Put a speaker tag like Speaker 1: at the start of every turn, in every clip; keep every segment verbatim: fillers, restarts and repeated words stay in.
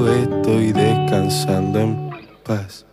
Speaker 1: Estoy descansando en paz.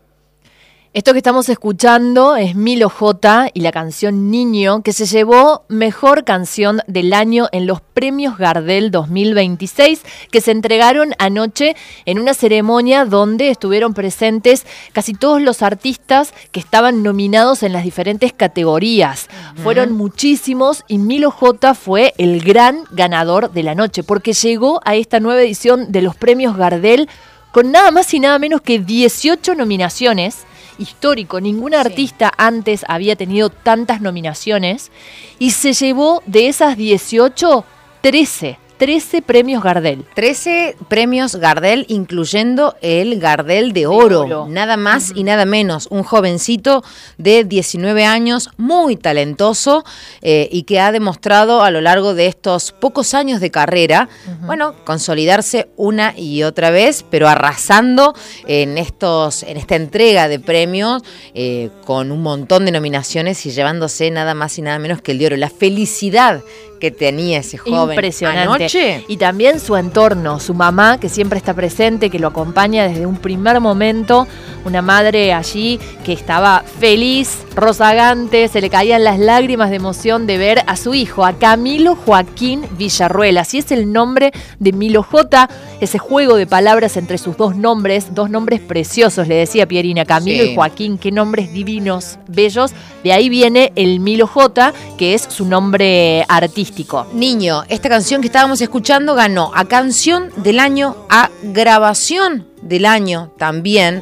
Speaker 2: Esto que estamos escuchando es Milo J y la canción Niño, que se llevó Mejor Canción del Año en los Premios Gardel dos mil veintiséis, que se entregaron anoche en una ceremonia donde estuvieron presentes casi todos los artistas que estaban nominados en las diferentes categorías. Uh-huh. Fueron muchísimos y Milo J fue el gran ganador de la noche, porque llegó a esta nueva edición de los Premios Gardel con nada más y nada menos que dieciocho nominaciones. Histórico, ningún artista sí. antes había tenido tantas nominaciones y se llevó de esas dieciocho, trece. trece premios Gardel.
Speaker 3: trece premios Gardel, incluyendo el Gardel de Oro. De oro. Nada más uh-huh. y nada menos. Un jovencito de diecinueve años, muy talentoso eh, y que ha demostrado a lo largo de estos pocos años de carrera, uh-huh. bueno, consolidarse una y otra vez, pero arrasando en, estos, en esta entrega de premios eh, con un montón de nominaciones y llevándose nada más y nada menos que el de Oro. La felicidad que tenía ese joven
Speaker 2: impresionante.
Speaker 3: Anoche.
Speaker 2: Y también su entorno, su mamá, que siempre está presente, que lo acompaña desde un primer momento, una madre allí que estaba feliz, rozagante, se le caían las lágrimas de emoción de ver a su hijo, a Camilo Joaquín Villarruel. Así es el nombre de Milo J, ese juego de palabras entre sus dos nombres, dos nombres preciosos, le decía Pierina, Camilo sí. y Joaquín, qué nombres divinos, bellos. De ahí viene el Milo J, que es su nombre artístico.
Speaker 3: Niño, esta canción que estábamos escuchando ganó a Canción del Año, a Grabación del Año también.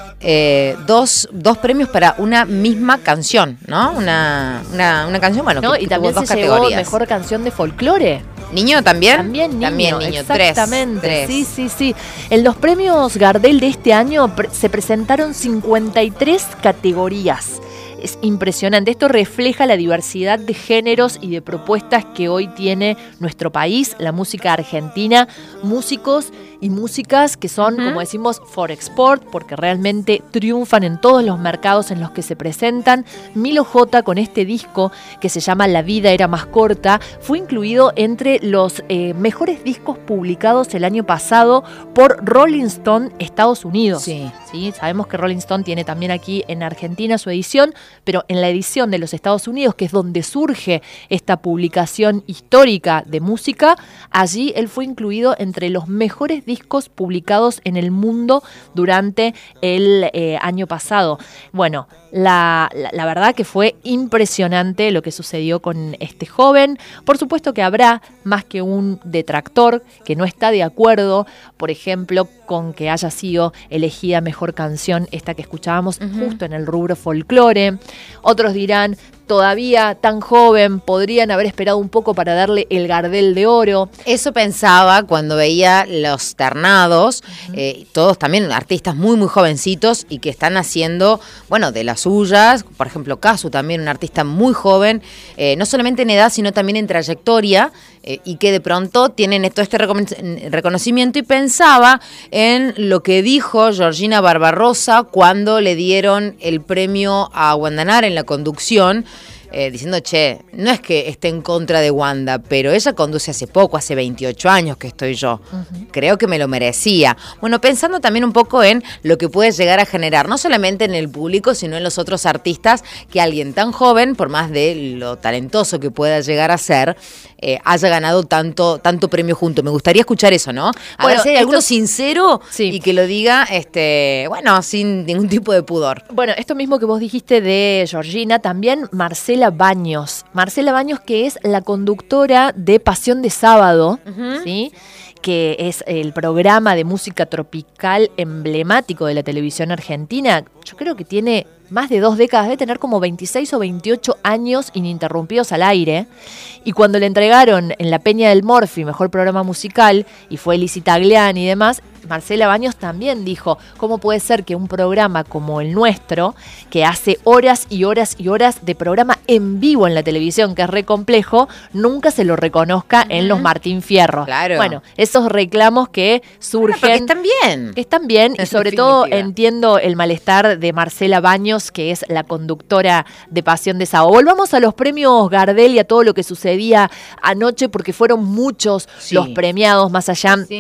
Speaker 3: Eh, dos, dos premios para una misma canción, ¿no? Una, una, una canción, bueno,
Speaker 2: no,
Speaker 3: que,
Speaker 2: y
Speaker 3: que
Speaker 2: también
Speaker 3: tuvo dos
Speaker 2: se
Speaker 3: categorías.
Speaker 2: llevó Mejor Canción de Folclore.
Speaker 3: ¿Niño también?
Speaker 2: También niño,
Speaker 3: también niño.
Speaker 2: Exactamente,
Speaker 3: tres, tres.
Speaker 2: sí, sí, sí. En los premios Gardel de este año pre- se presentaron cincuenta y tres categorías. Es impresionante. Esto refleja la diversidad de géneros y de propuestas que hoy tiene nuestro país, la música argentina, músicos y músicas que son, uh-huh. como decimos, for export, porque realmente triunfan en todos los mercados en los que se presentan. Milo J, con este disco que se llama La vida era más corta, fue incluido entre los eh, mejores discos publicados el año pasado por Rolling Stone Estados Unidos.
Speaker 3: Sí.
Speaker 2: ¿Sí? Sabemos que Rolling Stone tiene también aquí en Argentina su edición, pero en la edición de los Estados Unidos, que es donde surge esta publicación histórica de música, allí él fue incluido entre los mejores discos publicados en el mundo durante el eh, año pasado. Bueno, la, la, la verdad que fue impresionante lo que sucedió con este joven. Por supuesto que habrá más que un detractor que no está de acuerdo, por ejemplo, con que haya sido elegida mejor canción esta que escuchábamos uh-huh. justo en el rubro folclore. Otros dirán, todavía tan joven, podrían haber esperado un poco para darle el Gardel de Oro.
Speaker 3: Eso pensaba cuando veía los ternados, uh-huh. eh, todos también artistas muy muy jovencitos y que están haciendo, bueno, de las suyas. Por ejemplo, Casu también, un artista muy joven, eh, no solamente en edad sino también en trayectoria, eh, y que de pronto tienen todo este recon- reconocimiento. Y pensaba en lo que dijo Georgina Barbarossa cuando le dieron el premio a Guandanara en la conducción, eh, diciendo, che, no es que esté en contra de Wanda, pero ella conduce hace poco, hace veintiocho años que estoy yo. Uh-huh. Creo que me lo merecía. Bueno, pensando también un poco en lo que puede llegar a generar, no solamente en el público, sino en los otros artistas, que alguien tan joven, por más de lo talentoso que pueda llegar a ser, eh, haya ganado tanto, tanto premio junto. Me gustaría escuchar eso, ¿no? A
Speaker 2: bueno,
Speaker 3: ver si hay alguno
Speaker 2: esto,
Speaker 3: sincero
Speaker 2: sí.
Speaker 3: y que lo diga, este, bueno, sin ningún tipo de pudor.
Speaker 2: Bueno, esto mismo que vos dijiste de Georgina, también Marcela Baños. Marcela Baños, que es la conductora de Pasión de Sábado, uh-huh. ¿sí? Que es el programa de música tropical emblemático de la televisión argentina. Yo creo que tiene más de dos décadas, debe tener como veintiséis o veintiocho años ininterrumpidos al aire. Y cuando le entregaron en la Peña del Morfi mejor programa musical, y fue Lizzy Tagliani y demás, Marcela Baños también dijo, ¿cómo puede ser que un programa como el nuestro, que hace horas y horas y horas de programa en vivo en la televisión, que es re complejo, nunca se lo reconozca uh-huh. en los Martín Fierro?
Speaker 3: Claro.
Speaker 2: Bueno, esos reclamos que surgen...
Speaker 3: Bueno, que están bien.
Speaker 2: Que están bien, y sobre todo entiendo el malestar de Marcela Baños, que es la conductora de Pasión de Sábado. Volvamos a los premios Gardel y a todo lo que sucedía anoche, porque fueron muchos sí. los premiados, más allá... Sí.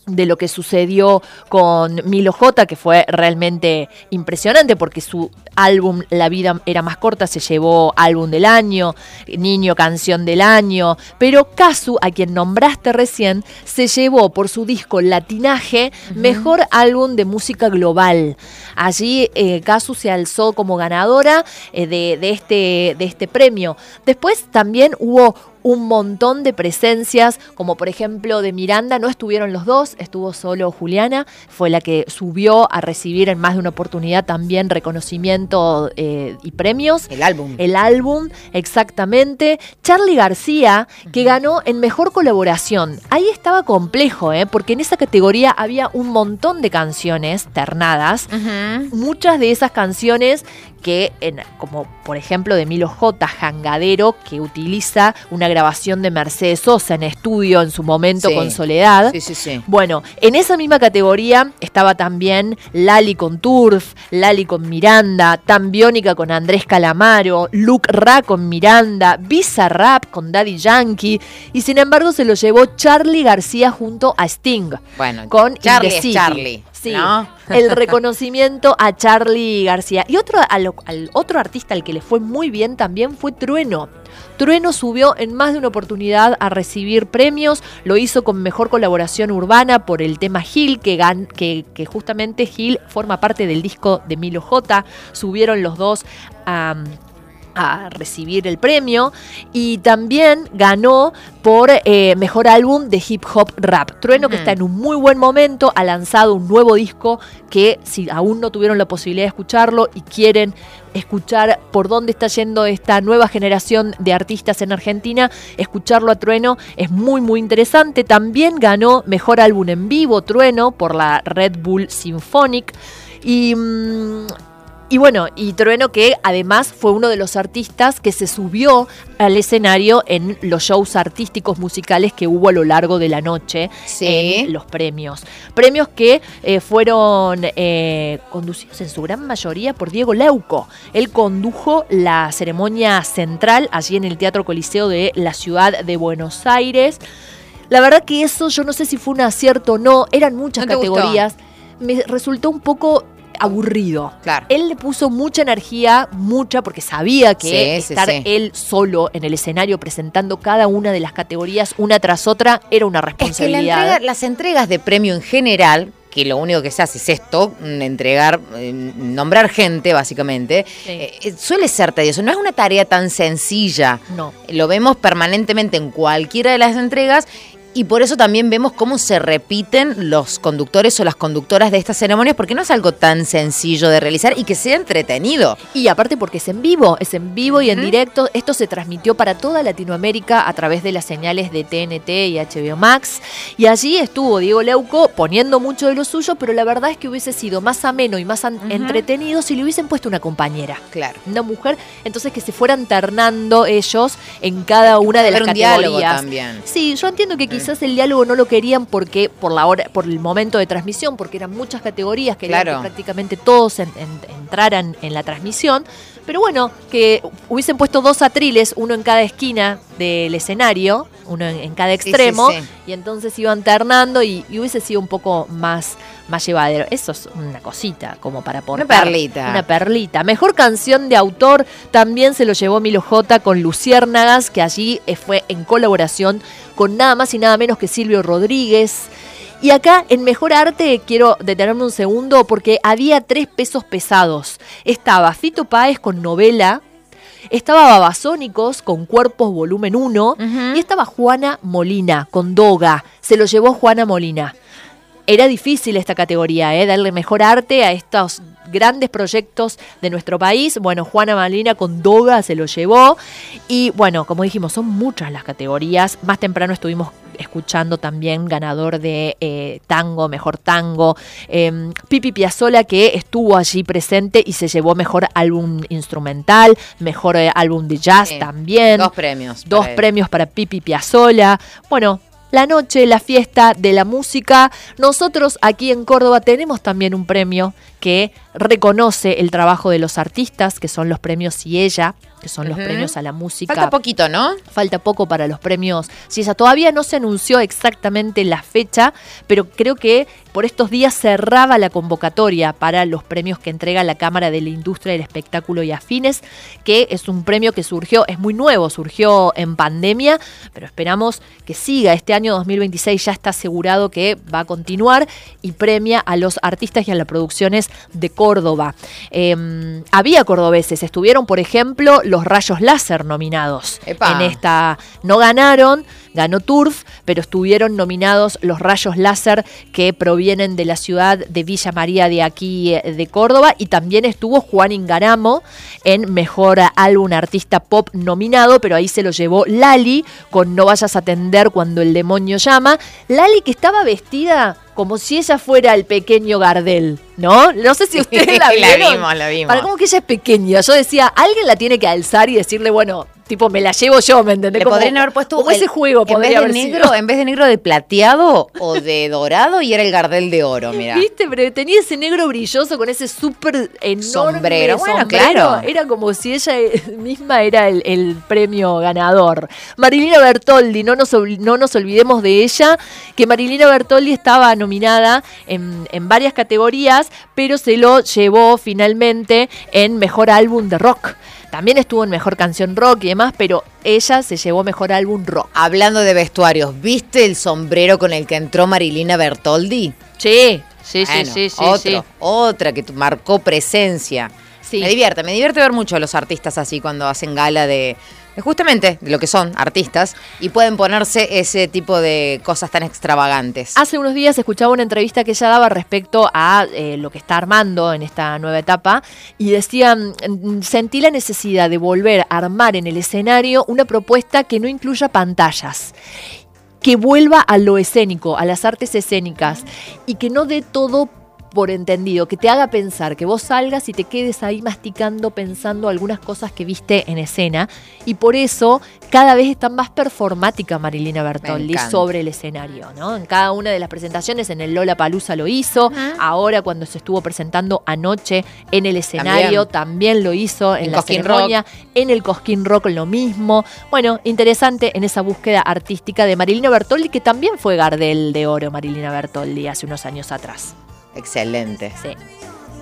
Speaker 2: de lo que sucedió con Milo J, que fue realmente impresionante porque su álbum La vida era más corta se llevó álbum del año, niño canción del año, pero Casu, a quien nombraste recién, se llevó por su disco Latinaje uh-huh. mejor álbum de música global. Allí eh, Casu se alzó como ganadora eh, de, de, este, de este premio. Después también hubo un montón de presencias, como por ejemplo de Miranda, no estuvieron los dos, estuvo solo Juliana, fue la que subió a recibir en más de una oportunidad también reconocimiento eh, y premios.
Speaker 3: El álbum.
Speaker 2: El álbum, exactamente. Charly García, que uh-huh. ganó en mejor colaboración. Ahí estaba complejo, ¿eh? Porque en esa categoría había un montón de canciones ternadas, uh-huh. muchas de esas canciones que, en, como por ejemplo de Milo J, Jangadero, que utiliza una grabación de Mercedes Sosa en estudio en su momento sí. con Soledad.
Speaker 3: Sí, sí, sí.
Speaker 2: Bueno, en esa misma categoría estaba también Lali con Turf, Lali con Miranda, Tambiónica con Andrés Calamaro, Luke Ra con Miranda, Bizarrap con Daddy Yankee, y sin embargo se lo llevó Charly García junto a Sting.
Speaker 3: Bueno,
Speaker 2: con
Speaker 3: Charly es Charly.
Speaker 2: Sí,
Speaker 3: ¿no?
Speaker 2: El reconocimiento a Charly García. Y otro, al, al otro artista al que le fue muy bien también fue Trueno. Trueno subió en más de una oportunidad a recibir premios, lo hizo con mejor colaboración urbana por el tema Gil, que, gan, que, que justamente Gil forma parte del disco de Milo J, subieron los dos a... Um, a recibir el premio, y también ganó por eh, mejor álbum de hip hop rap. Trueno, uh-huh. que está en un muy buen momento, ha lanzado un nuevo disco que, si aún no tuvieron la posibilidad de escucharlo y quieren escuchar por dónde está yendo esta nueva generación de artistas en Argentina, escucharlo a Trueno es muy muy interesante. También ganó mejor álbum en vivo Trueno por la Red Bull Symphonic, y mmm, Y bueno, y Trueno, que además fue uno de los artistas que se subió al escenario en los shows artísticos musicales que hubo a lo largo de la noche
Speaker 3: sí.
Speaker 2: en los premios. Premios que eh, fueron eh, conducidos en su gran mayoría por Diego Leuco. Él condujo la ceremonia central allí en el Teatro Coliseo de la ciudad de Buenos Aires. La verdad que eso yo no sé si fue un acierto o no, eran muchas
Speaker 3: ¿No te
Speaker 2: categorías.
Speaker 3: gustó?
Speaker 2: Me resultó un poco aburrido.
Speaker 3: Claro.
Speaker 2: Él le puso mucha energía, mucha, porque sabía que
Speaker 3: sí,
Speaker 2: estar
Speaker 3: sí, sí.
Speaker 2: él solo en el escenario presentando cada una de las categorías una tras otra era una responsabilidad.
Speaker 3: Es que la entrega, las entregas de premio en general, que lo único que se hace es esto, entregar, eh, nombrar gente básicamente, sí. eh, suele ser tedioso, no es una tarea tan sencilla.
Speaker 2: No.
Speaker 3: Lo vemos permanentemente en cualquiera de las entregas. Y por eso también vemos cómo se repiten los conductores o las conductoras de estas ceremonias, porque no es algo tan sencillo de realizar y que sea entretenido.
Speaker 2: Y aparte porque es en vivo, es en vivo y en uh-huh. directo. Esto se transmitió para toda Latinoamérica a través de las señales de T N T y H B O Max. Y allí estuvo Diego Leuco poniendo mucho de lo suyo, pero la verdad es que hubiese sido más ameno y más an- uh-huh. entretenido si le hubiesen puesto una compañera.
Speaker 3: Claro.
Speaker 2: Una mujer. Entonces que se fueran ternando ellos en cada una de las
Speaker 3: un
Speaker 2: categorías.
Speaker 3: Diálogo también.
Speaker 2: Sí, yo entiendo que quizás Quizás el diálogo no lo querían porque por la hora, por el momento de transmisión, porque eran muchas categorías, querían
Speaker 3: claro.
Speaker 2: que prácticamente todos en, en, entraran en la transmisión. Pero bueno, que hubiesen puesto dos atriles, uno en cada esquina del escenario, uno en, en cada extremo, sí, sí, sí. y entonces iban ternando y, y hubiese sido un poco más, más llevadero. Eso es una cosita como para aportar.
Speaker 3: Una perlita.
Speaker 2: Una perlita. Mejor canción de autor también se lo llevó Milo J con Luciérnagas, que allí fue en colaboración con nada más y nada menos que Silvio Rodríguez. Y acá, en Mejor Arte, quiero detenerme un segundo porque había tres pesos pesados. Estaba Fito Páez con Novela, estaba Babasónicos con Cuerpos Volumen uno uh-huh. y estaba Juana Molina con Doga. Se lo llevó Juana Molina. Era difícil esta categoría, ¿eh? Darle Mejor Arte a estos grandes proyectos de nuestro país. Bueno, Juana Molina con Doga se lo llevó. Y bueno, como dijimos, son muchas las categorías. Más temprano estuvimos escuchando también ganador de eh, tango, mejor tango, eh, Pipi Piazzolla, que estuvo allí presente y se llevó mejor álbum instrumental, mejor eh, álbum de jazz sí, también.
Speaker 3: Dos premios.
Speaker 2: Dos para premios para Pipi Piazzolla. Bueno, la noche, la fiesta de la música. Nosotros aquí en Córdoba tenemos también un premio que reconoce el trabajo de los artistas, que son los premios Ciella, que son
Speaker 3: uh-huh.
Speaker 2: los premios a la música.
Speaker 3: Falta poquito, ¿no?
Speaker 2: Falta poco para los premios CIESA. Todavía no se anunció exactamente la fecha, pero creo que por estos días cerraba la convocatoria para los premios que entrega la Cámara de la Industria del Espectáculo y Afines, que es un premio que surgió, es muy nuevo, surgió en pandemia, pero esperamos que siga. Este año dos mil veintiséis ya está asegurado que va a continuar y premia a los artistas y a las producciones de Córdoba. Eh, había cordobeses, estuvieron, por ejemplo, los Rayos Láser nominados.
Speaker 3: Epa.
Speaker 2: En esta. No ganaron, ganó Turf, pero estuvieron nominados los Rayos Láser que provienen de la ciudad de Villa María de aquí de Córdoba, y también estuvo Juan Ingaramo en Mejor Álbum Artista Pop nominado, pero ahí se lo llevó Lali con No vayas a atender cuando el demonio llama. Lali, que estaba vestida como si ella fuera el pequeño Gardel, ¿no? No sé si ustedes la vieron.
Speaker 3: La vimos, la vimos.
Speaker 2: Para como que ella es pequeña. Yo decía, alguien la tiene que alzar y decirle, bueno, tipo, me la llevo yo, ¿me entendés?
Speaker 3: Le
Speaker 2: como,
Speaker 3: podrían haber puesto
Speaker 2: como
Speaker 3: el,
Speaker 2: ese juego
Speaker 3: en
Speaker 2: podría
Speaker 3: vez de
Speaker 2: haber
Speaker 3: negro,
Speaker 2: sido.
Speaker 3: en vez de negro de plateado o de dorado, y era el Gardel de oro, mira.
Speaker 2: ¿Viste? Pero tenía ese negro brilloso con ese súper enorme
Speaker 3: Sombrero. Bueno,
Speaker 2: sombrero.
Speaker 3: claro.
Speaker 2: Era como si ella misma era el, el premio ganador. Marilina Bertoldi, no nos, no nos olvidemos de ella, que Marilina Bertoldi estaba nominada en, en varias categorías, pero se lo llevó finalmente en Mejor Álbum de Rock. También estuvo en Mejor Canción Rock y demás, pero ella se llevó Mejor Álbum Rock.
Speaker 3: Hablando de vestuarios, ¿viste el sombrero con el que entró Marilina Bertoldi?
Speaker 2: Sí, sí,
Speaker 3: Bueno,
Speaker 2: sí, sí, sí,
Speaker 3: otro,
Speaker 2: sí.
Speaker 3: Otra que marcó presencia.
Speaker 2: Sí.
Speaker 3: Me divierte, me divierte ver mucho a los artistas así cuando hacen gala de, de justamente de lo que son artistas y pueden ponerse ese tipo de cosas tan extravagantes.
Speaker 2: Hace unos días escuchaba una entrevista que ella daba respecto a eh, lo que está armando en esta nueva etapa y decía, sentí la necesidad de volver a armar en el escenario una propuesta que no incluya pantallas, que vuelva a lo escénico, a las artes escénicas y que no dé todo por entendido, que te haga pensar, que vos salgas y te quedes ahí masticando, pensando algunas cosas que viste en escena, y por eso cada vez está más performática Marilina Bertoldi sobre el escenario, ¿no? En cada una de las presentaciones, en el Lollapalooza lo hizo, uh-huh. Ahora cuando se estuvo presentando anoche en el escenario también, también lo hizo, en, en la Cosquín ceremonia, Rock. En el Cosquín Rock lo mismo. Bueno, interesante en esa búsqueda artística de Marilina Bertoldi, que también fue Gardel de Oro Marilina Bertoldi hace unos años atrás.
Speaker 3: Excelente.
Speaker 2: Sí.